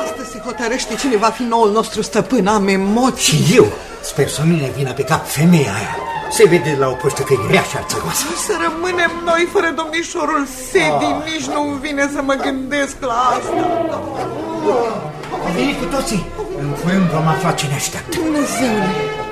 Astăzi se hotărăște cine va fi noul nostru stăpân. Am emoții. Și eu sper să nu ne vină pe cap femeia aia. Se vede la o postă că e rea și arțăgoasă. Să rămânem noi fără domnișorul Sedi. Nici nu-mi vine să mă gândesc la asta. Au venit cu toții. În curând vom afla ce ne așteaptă. Dumnezeule!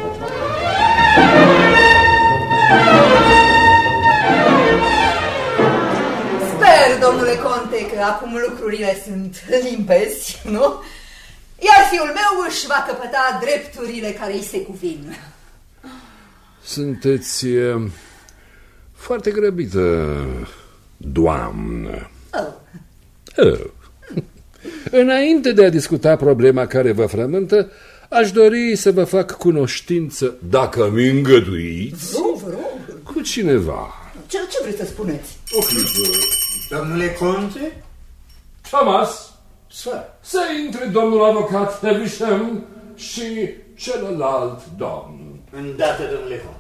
Sper, domnule conte, că acum lucrurile sunt limpezi, nu? Iar fiul meu își va căpăta drepturile care îi se cuvin. Sunteți foarte grăbită, doamnă. Înainte de a discuta problema care vă frământă, aș dori să vă fac cunoștință, dacă mi îngăduiți, Vă rog. cu cineva. Ce vreți să spuneți? O clipă, domnule conte? Thomas, Sir. să intre domnul avocat Havisham și celălalt domn. Îndată, domnule conte.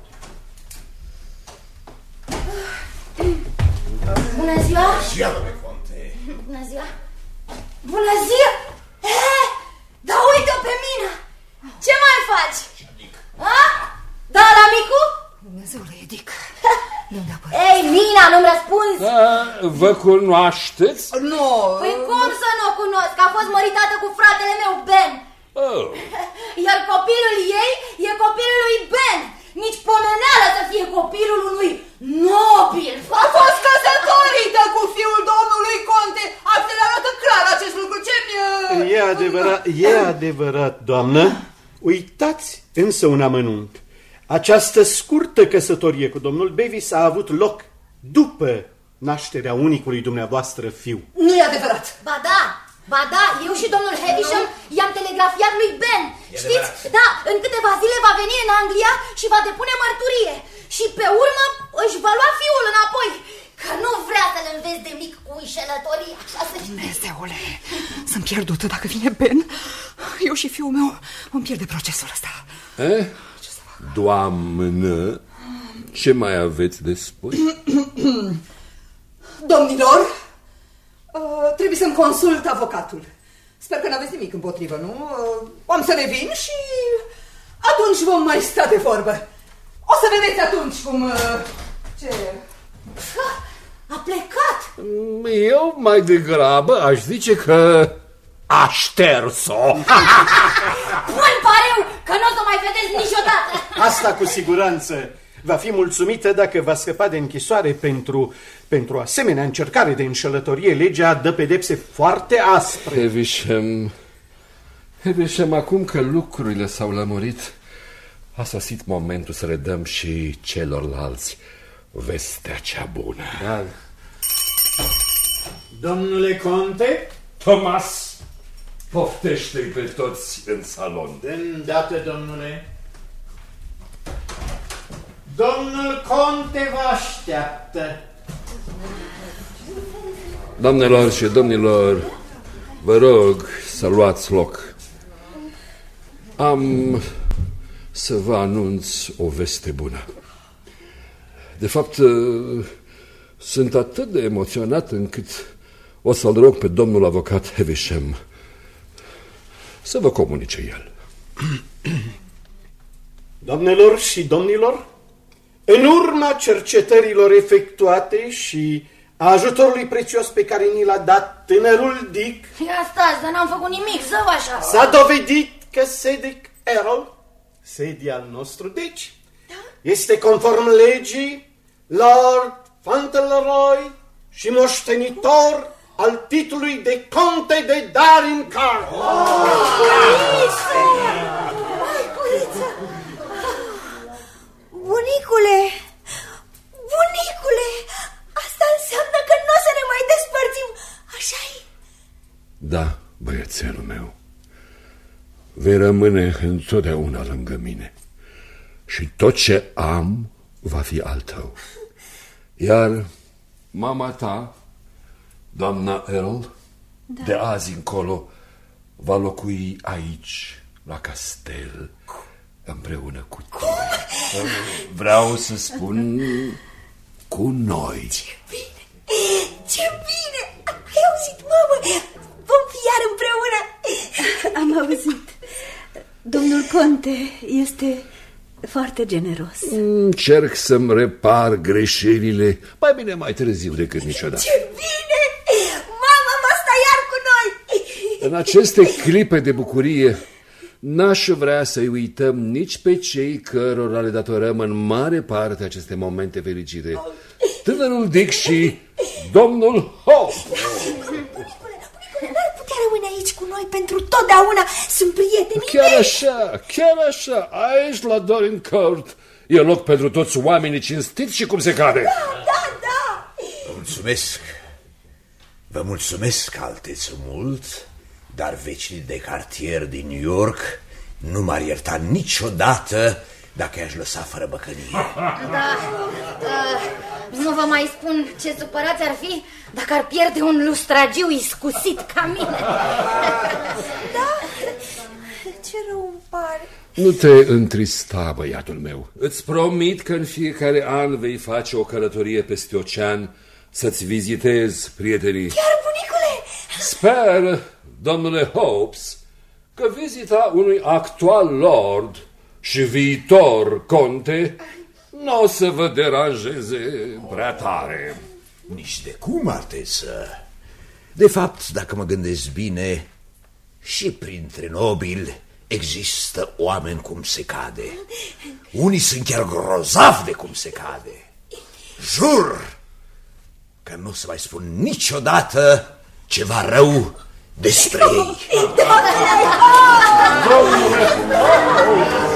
Bună ziua! Ziua, domnule conte. Bună ziua! Bună ziua! Da, uite-o pe mine! Ce mai faci? A? Da, la micu? Dumnezeule, Edic. Ei, Mina, nu-mi răspunzi? Vă cunoașteți? Nu. Păi cum să nu o cunosc? A fost măritată cu fratele meu, Ben. Iar copilul ei e copilul lui Ben. Nici pomeneală să fie copilul unui nobil. A fost căsătorită cu fiul domnului conte. Asta le arată clar acest lucru. E adevărat, doamnă. Uitați însă un amănunt. Această scurtă căsătorie cu domnul Bevis a avut loc după nașterea unicului dumneavoastră fiu. Nu e adevărat. Ba da, eu și domnul Havisham i-am telegrafiat lui Ben. Știți? Da, în câteva zile va veni în Anglia și va depune mărturie. Și pe urmă își va lua fiul înapoi. Că nu vrea să-l înveți de mic cu înșelătorie, așa să știi. Dumnezeule, sunt pierdută dacă vine Ben. Eu și fiul meu vom pierde procesul ăsta. Doamnă, ce mai aveți de spus? Domnilor, trebuie să-mi consult avocatul. Sper că n-aveți nimic împotrivă, nu? Am să revin și atunci vom mai sta de vorbă. O să vedeți atunci cum... Ce... A plecat. Eu mai degrabă aș zice că a șters-o. Bun pariu că nu o să mai vedeți niciodată. Asta cu siguranță. Va fi mulțumită dacă va scăpa de închisoare pentru asemenea încercare de înșelătorie. Legea dă pedepse foarte aspre. Havisham, acum că lucrurile s-au lămurit, a sosit momentul să redăm și celorlalți vestea cea bună. Da. Domnule conte? Thomas, poftește-i pe toți în salon. De îndată, domnule. Domnul conte vă așteaptă. Doamnelor și domnilor, vă rog să luați loc. Am să vă anunț o veste bună. De fapt, sunt atât de emoționat încât o să-l rog pe domnul avocat Havisham să vă comunice el. Doamnelor și domnilor, în urma cercetărilor efectuate și a ajutorului prețios pe care ni l-a dat tânărul Dick, Ia stați, dar n-am făcut nimic, zău așa. s-a dovedit că Cedric Errol, Sedi al nostru, deci, este conform legii Lord Fauntleroy și moștenitor al titlului de conte de Darncarr. Bunicule, asta înseamnă că nu o să ne mai despărțim, așa-i? Da, băiețelul meu, vei rămâne întotdeauna lângă mine și tot ce am va fi al tău. Iar mama ta, doamna Earl, de azi încolo va locui aici, la castel, împreună cu tine. Vreau să spun cu noi. Ce bine! Ai auzit, mamă? Vom fi iar împreună. Conte, este foarte generos. Încerc să-mi repar greșelile mai bine mai târziu decât niciodată. Ce bine! Mama mă stă iar cu noi! În aceste clipe de bucurie n-aș vrea să-i uităm nici pe cei cărora le datorăm în mare parte aceste momente fericite. Tânărul Dick și domnul Hope. N-ar putea rămâne aici cu noi pentru totdeauna. Sunt prietenii mei. Chiar așa. Aici la Dorincourt e loc pentru toți oamenii cinstiți și cum se cade. Da. Vă mulțumesc, alteță, mult, dar vecinii de cartier din New York nu m-ar ierta niciodată dacă i-aș lăsa fără băcănie. Da, nu vă mai spun ce supărați ar fi dacă ar pierde un lustragiu iscusit ca mine. Da, ce rău îmi pare. Nu te întrista, băiatul meu. Îți promit că în fiecare an vei face o călătorie peste ocean să-ți vizitezi prietenii. Chiar, bunicule? Sper, domnule Hopes, că vizita unui actual lord și viitor conte nu o să vă deranjeze prea tare. Nici de cum, alteță. De fapt, dacă mă gândesc bine, și printre nobili există oameni cum se cade. Unii sunt chiar grozavi de cum se cade. Jur că nu o să mai spun niciodată ceva rău despre ei.